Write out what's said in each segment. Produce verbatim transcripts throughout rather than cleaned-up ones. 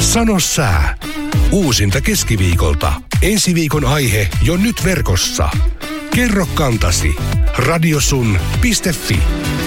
Sano sää. Uusinta keskiviikolta. Ensi viikon aihe jo nyt verkossa. Kerro kantasi. radiosun piste fi.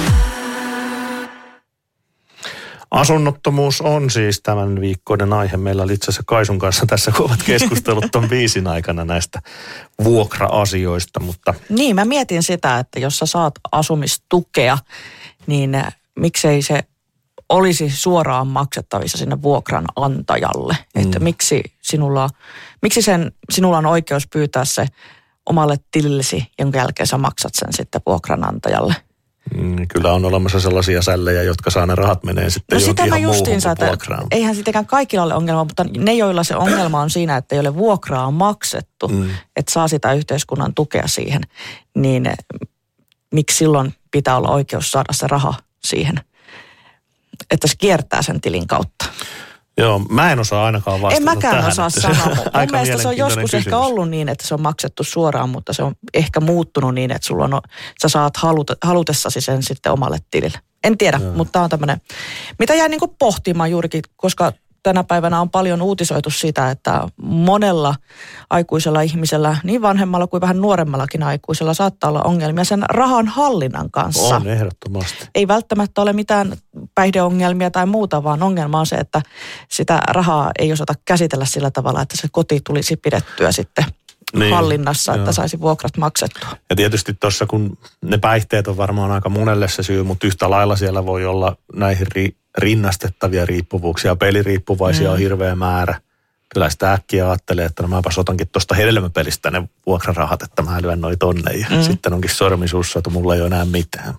Asunnottomuus on siis tämän viikkoinen aihe. Meillä oli itse asiassa Kaisun kanssa tässä kovat keskustelut ton viisin aikana näistä vuokra-asioista, mutta... Niin, mä mietin sitä, että jos sä saat asumistukea, niin miksei se olisi suoraan maksettavissa sinne vuokranantajalle. Mm. Että miksi sinulla, miksi sen, sinulla on oikeus pyytää se omalle tilillesi, jonka jälkeen sä maksat sen sitten vuokranantajalle. Mm, kyllä on olemassa sellaisia sällejä, jotka saa ne rahat menee sitten no johonkin ihan muuhun kuin vuokraan. Eihän sitäkään kaikilla ole ongelma, mutta ne, joilla se ongelma on siinä, että ei ole vuokraa maksettu, mm. että saa sitä yhteiskunnan tukea siihen, niin miksi silloin pitää olla oikeus saada se raha siihen, että se kiertää sen tilin kautta? Joo, mä en osaa ainakaan vastata tähän. En mäkään tähän, osaa sanoa. Mun mielestä se on joskus kysymys. Ehkä ollut niin, että se on maksettu suoraan, mutta se on ehkä muuttunut niin, että sulla on, sä saat halut, halutessasi sen sitten omalle tilille. En tiedä, Joo. mutta tämä on tämmöinen, mitä jäin niin kuin pohtimaan juurikin, koska tänä päivänä on paljon uutisoitu sitä, että monella aikuisella ihmisellä, niin vanhemmalla kuin vähän nuoremmallakin aikuisella, saattaa olla ongelmia sen rahan hallinnan kanssa. On, ehdottomasti. Ei välttämättä ole mitään päihdeongelmia tai muuta, vaan ongelma on se, että sitä rahaa ei osata käsitellä sillä tavalla, että se koti tulisi pidettyä sitten niin, hallinnassa, että joo. saisi vuokrat maksettua. Ja tietysti tuossa, kun ne päihteet on varmaan aika monelle se syy, mutta yhtä lailla siellä voi olla näihin ri- rinnastettavia riippuvuuksia, peliriippuvaisia mm. on hirveä määrä. Kyllä sitä äkkiä ajattelee, että no mäpäs otankin tuosta hedelmäpelistä ne vuokrarahat, että mä lyön noi tonne ja mm. sitten onkin sormi suussa, että mulla ei ole enää mitään.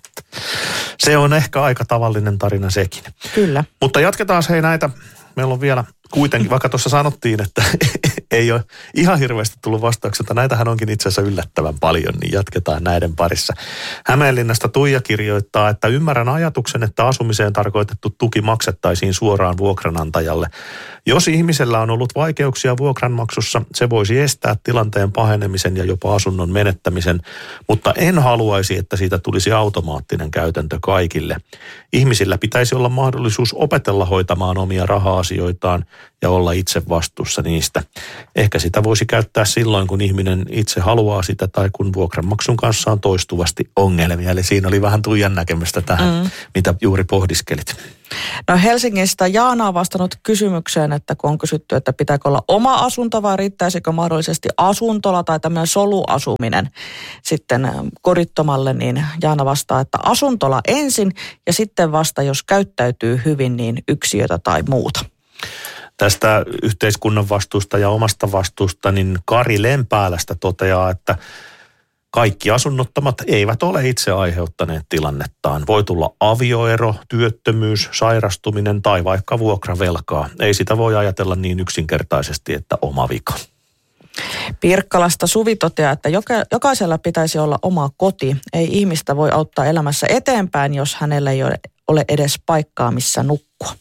Se on ehkä aika tavallinen tarina sekin. Kyllä. Mutta jatketaan hei näitä. Meillä on vielä kuitenkin, vaikka tuossa sanottiin, että ei ole ihan hirveästi tullut vastauksia, mutta näitähän onkin itse asiassa yllättävän paljon, niin jatketaan näiden parissa. Hämeenlinnasta Tuija kirjoittaa, että ymmärrän ajatuksen, että asumiseen tarkoitettu tuki maksettaisiin suoraan vuokranantajalle. Jos ihmisellä on ollut vaikeuksia vuokranmaksussa, se voisi estää tilanteen pahenemisen ja jopa asunnon menettämisen, mutta en haluaisi, että siitä tulisi automaattinen käytäntö kaikille. Ihmisillä pitäisi olla mahdollisuus opetella hoitamaan omia raha-asioitaan ja olla itse vastuussa niistä. Ehkä sitä voisi käyttää silloin, kun ihminen itse haluaa sitä tai kun vuokranmaksun kanssa on toistuvasti ongelmia. Eli siinä oli vähän Tuijan näkemystä tähän, mm. mitä juuri pohdiskelit. No Helsingistä Jaana on vastannut kysymykseen, että kun on kysytty, että pitääkö olla oma asunto vai riittäisikö mahdollisesti asuntola tai tämmöinen soluasuminen sitten kodittomalle, niin Jaana vastaa, että asuntola ensin ja sitten vasta, jos käyttäytyy hyvin, niin yksiötä tai muuta. Tästä yhteiskunnan vastuusta ja omasta vastuusta, niin Kari Lempäälästä toteaa, että kaikki asunnottomat eivät ole itse aiheuttaneet tilannettaan. Voi tulla avioero, työttömyys, sairastuminen tai vaikka vuokravelkaa. Ei sitä voi ajatella niin yksinkertaisesti, että oma vika. Pirkkalasta Suvi toteaa, että joka, jokaisella pitäisi olla oma koti. Ei ihmistä voi auttaa elämässä eteenpäin, jos hänellä ei ole, ole edes paikkaa, missä nukkua.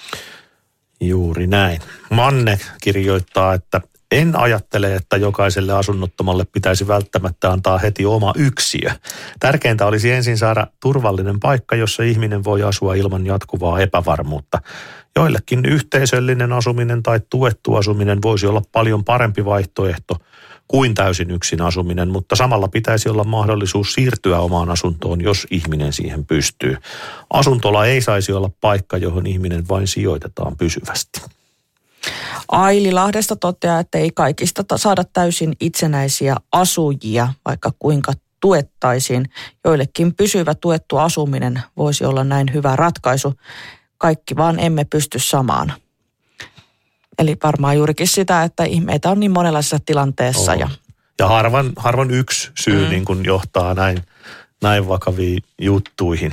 Juuri näin. Manne kirjoittaa, että en ajattele, että jokaiselle asunnottomalle pitäisi välttämättä antaa heti oma yksiö. Tärkeintä olisi ensin saada turvallinen paikka, jossa ihminen voi asua ilman jatkuvaa epävarmuutta. Joillekin yhteisöllinen asuminen tai tuettu asuminen voisi olla paljon parempi vaihtoehto kuin täysin yksin asuminen, mutta samalla pitäisi olla mahdollisuus siirtyä omaan asuntoon, jos ihminen siihen pystyy. Asuntola ei saisi olla paikka, johon ihminen vain sijoitetaan pysyvästi. Aili Lahdesta toteaa, että ei kaikista saada täysin itsenäisiä asujia, vaikka kuinka tuettaisiin. Joillekin pysyvä tuettu asuminen voisi olla näin hyvä ratkaisu. Kaikki vaan emme pysty samaan. Eli varmaan juurikin sitä, että meitä on niin monenlaisessa tilanteessa. Oh. Ja, ja harvan, harvan yksi syy mm. niin kuin johtaa näin, näin vakaviin juttuihin.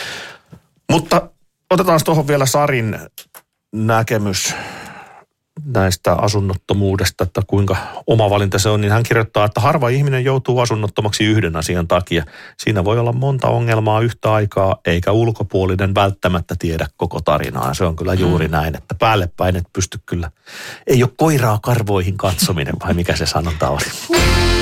Mutta otetaan tuohon vielä Sarin näkemys näistä asunnottomuudesta, että kuinka oma valinta se on, niin hän kirjoittaa, että harva ihminen joutuu asunnottomaksi yhden asian takia. Siinä voi olla monta ongelmaa yhtä aikaa, eikä ulkopuolinen välttämättä tiedä koko tarinaa. Se on kyllä juuri näin, että päälle päin et pysty kyllä. Ei ole koiraa karvoihin katsominen, vai mikä se sanonta oli.